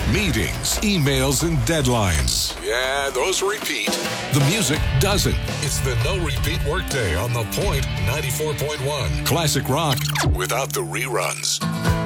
Meetings, emails, and deadlines. Yeah, those repeat. The music doesn't. It's the no repeat workday on The Point 94.1. Classic rock without the reruns.